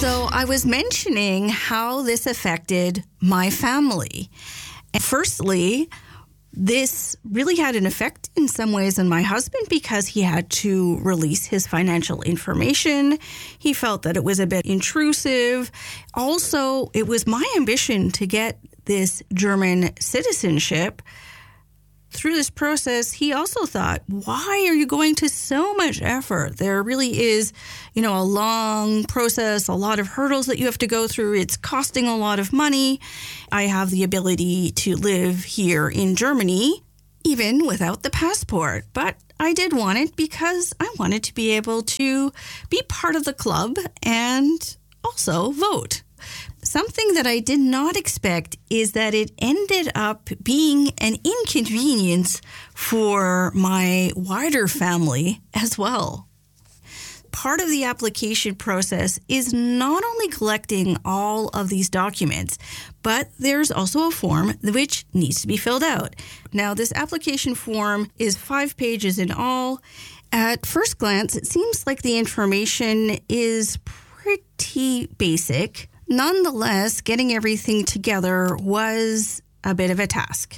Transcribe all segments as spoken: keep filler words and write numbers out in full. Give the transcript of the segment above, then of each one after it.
So I was mentioning how this affected my family. And firstly, this really had an effect in some ways on my husband because he had to release his financial information. He felt that it was a bit intrusive. Also, it was my ambition to get this German citizenship. Through this process, he also thought, why are you going to so much effort? There really is, you know, a long process, a lot of hurdles that you have to go through. It's costing a lot of money. I have the ability to live here in Germany, even without the passport. But I did want it because I wanted to be able to be part of the club and also vote. Something that I did not expect is that it ended up being an inconvenience for my wider family as well. Part of the application process is not only collecting all of these documents, but there's also a form which needs to be filled out. Now, this application form is five pages in all. At first glance, it seems like the information is pretty basic. Nonetheless, getting everything together was a bit of a task.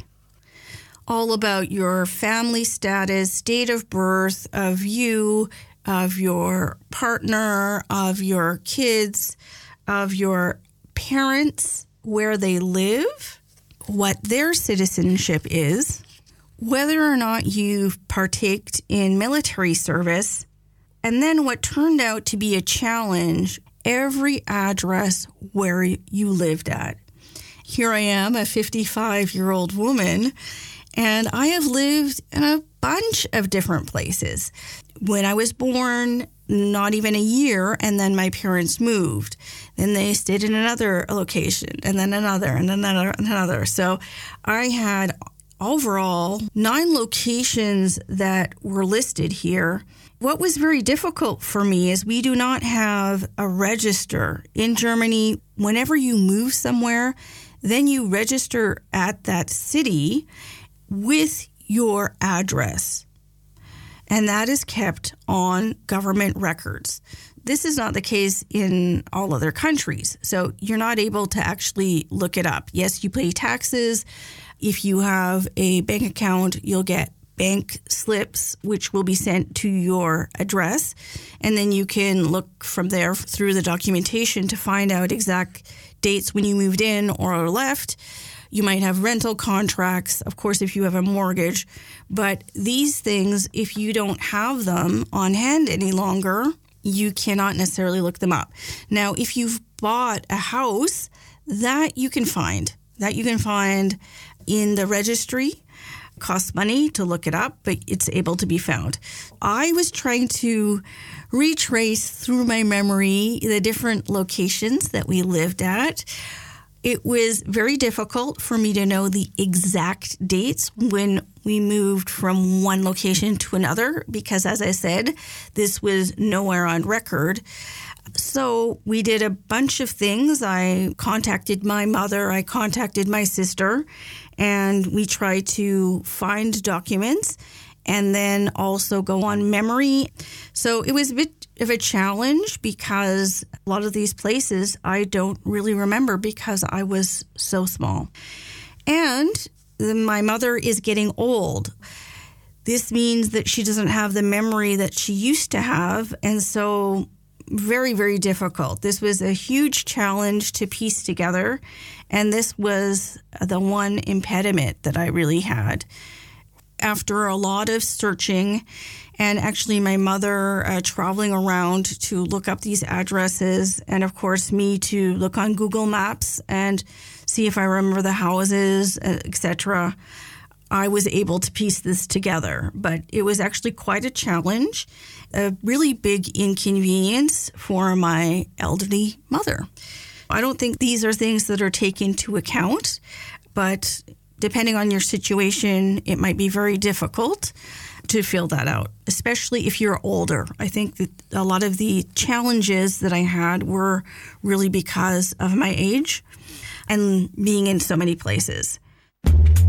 All about your family status, date of birth, of you, of your partner, of your kids, of your parents, where they live, what their citizenship is, whether or not you've partaked in military service, and then what turned out to be a challenge, every address where you lived at. Here I am, a fifty-five-year-old woman, and I have lived in a bunch of different places. When I was born, not even a year, and then my parents moved. Then they stayed in another location, and then another, and another, and another. So I had overall nine locations that were listed here. What was very difficult for me is we do not have a register. In Germany, whenever you move somewhere, then you register at that city with your address. And that is kept on government records. This is not the case in all other countries. So you're not able to actually look it up. Yes, you pay taxes. If you have a bank account, you'll get bank slips, which will be sent to your address. And then you can look from there through the documentation to find out exact dates when you moved in or left. You might have rental contracts, of course, if you have a mortgage. But these things, if you don't have them on hand any longer, you cannot necessarily look them up. Now, if you've bought a house, that you can find. That you can find in the registry. Costs money to look it up, but it's able to be found. I was trying to retrace through my memory the different locations that we lived at. It was very difficult for me to know the exact dates when we moved from one location to another because, as I said, this was nowhere on record. So we did a bunch of things. I contacted my mother, I contacted my sister, and we tried to find documents and then also go on memory. So it was a bit of a challenge because a lot of these places I don't really remember because I was so small. And my mother is getting old. This means that she doesn't have the memory that she used to have, and so very, very difficult. This was a huge challenge to piece together, and this was the one impediment that I really had. After a lot of searching, and actually my mother uh, traveling around to look up these addresses, and of course me to look on Google Maps and see if I remember the houses, et cetera, I was able to piece this together. But it was actually quite a challenge, a really big inconvenience for my elderly mother. I don't think these are things that are taken into account, but depending on your situation, it might be very difficult to fill that out, especially if you're older. I think that a lot of the challenges that I had were really because of my age and being in so many places.